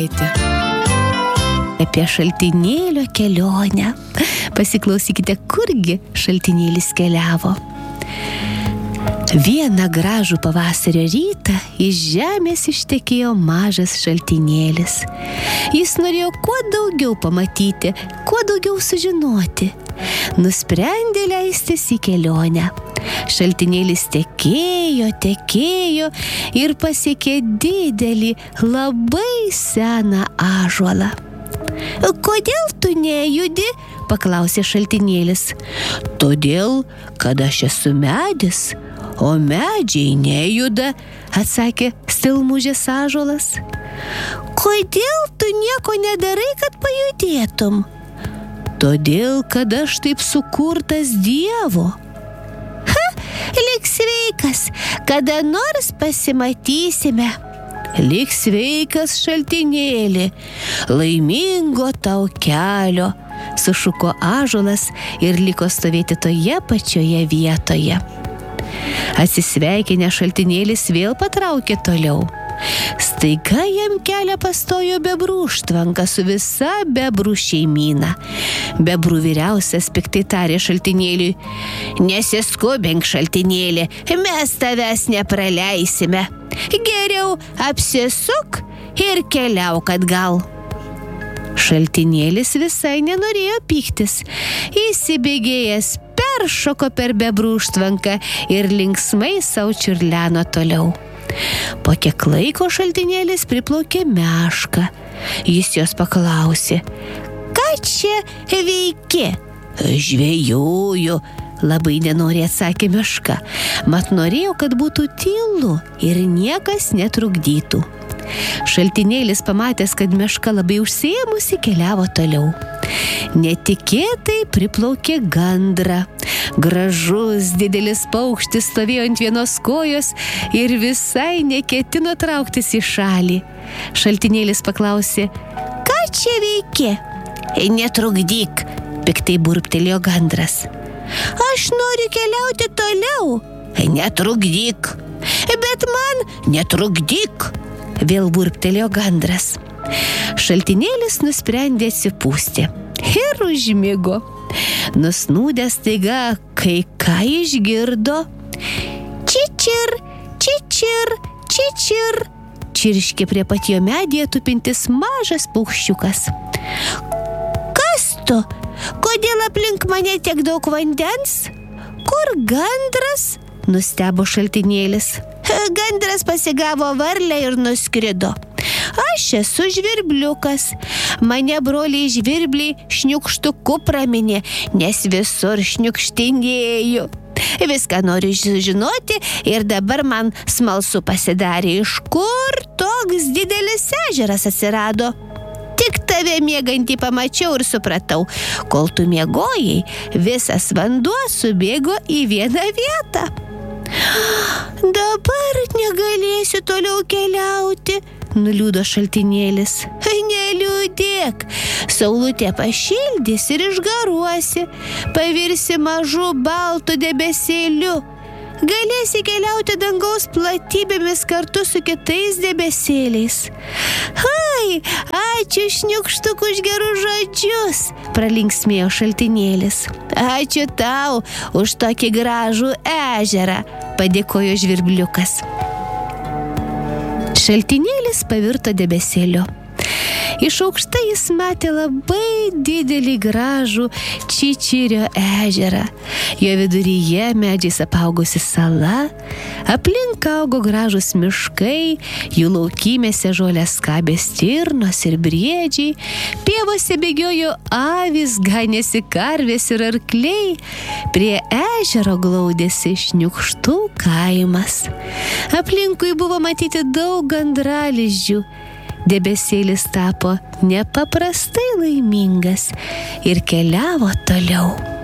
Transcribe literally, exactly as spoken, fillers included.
girdėti apie šaltinėlio kelionę. Pasiklausykite, kurgi šaltinėlis keliavo. Vieną gražų pavasario rytą iš žemės ištekėjo mažas šaltinėlis. Jis norėjo kuo daugiau pamatyti, kuo daugiau sužinoti. Nusprendė leistis į kelionę. Šaltinėlis tekėjo, tekėjo ir pasiekė didelį, labai seną ąžuolą. Kodėl tu nejudi? Paklausė šaltinėlis. Todėl, kad aš esu medis, o medžiai nejuda, atsakė stilmužės ąžuolas. Kodėl tu nieko nedarai, kad pajudėtum? Todėl, kad aš taip sukurtas Dievo. Ha, lik sveikas, kada nors pasimatysime. Lik sveikas, šaltinėli, laimingo tau kelio, sušuko ąžuolas ir liko stovėti toje pačioje vietoje. Atsisveikinę šaltinėlis vėl patraukė toliau. Staiga jam kelią pastojo bebrų užtvanka su visa bebrų šeimyna. Bebrų vyriausias piktai tarė šaltinėliui: Nesiskubink, šaltinėli, mes tavęs nepraleisime. Geriau apsisuk ir keliauk atgal. Šaltinėlis visai nenorėjo pyktis. Įsibėgėjęs peršoko per bebrų užtvanką ir linksmai sau čiurleno toliau. Po kiek laiko šaltinėlis priplaukė mešką. Jis jos paklausė: Ką čia veiki? Žvejoju, labai nenoriai atsakė meška. Mat norėjau, kad būtų tylu ir niekas netrukdytų. Šaltinėlis pamatęs, kad meška labai užsiėmusi, keliavo toliau. Netikėtai priplaukė gandrą. Gražus didelis paukštis stovėjo ant vienos kojos ir visai neketino trauktis į šalį. Šaltinėlis paklausė: Ką čia veiki? Netrukdyk, piktai burbtelėjo gandras. Aš noriu keliauti toliau. Netrukdyk. Bet man netrukdyk, vėl burbtelėjo gandras. Šaltinėlis nusprendė atsipūsti ir užmigo. Nusnūdęs staiga kai ką išgirdo. Čičir, čičir, čičir, čirškė prie pat jo medyje tupintis mažas paukščiukas. Kas tu? Kodėl aplink mane tiek daug vandens? Kur gandras? Nustebo šaltinėlis. Gandras pasigavo varlę ir nuskrido. Aš esu žvirbliukas. Mane broliai žvirbliai šniukštuku praminė, nes visur šniukštinėju. Viską noriu žinoti ir dabar man smalsu pasidarė, iš kur toks didelis ežeras atsirado. Tik tave miegantį pamačiau ir supratau, kol tu miegojai, visas vanduo subėgo į vieną vietą. Dabar negalėsiu toliau keliauti, nuliūdo šaltinėlis. Neliūdėk, saulutė pašildys ir išgaruosi, pavirsi mažu baltu debesėliu. Galėsi keliauti dangaus platybėmis kartu su kitais debesėliais. Ai, ačiū šniukštuk už gerus žodžius, pralinksmėjo šaltinėlis. Ačiū tau už tokį gražų ežerą, padėkojo žvirbliukas. Šaltinėlis pavirto debesėliu. Iš aukštai jis matė labai didelį gražų Čičirio ežerą. Jo viduryje medžiais apaugusi sala, aplink augo gražūs miškai, jų laukymėse žolės skabė stirnos ir briedžiai, pievose bėgiojo avys, ganėsi karvės ir arkliai, prie ežero glaudėsi šniukštų kaimas. Aplinkui buvo matyti daug gandralizdžių. Debesėlis tapo nepaprastai laimingas ir keliavo toliau.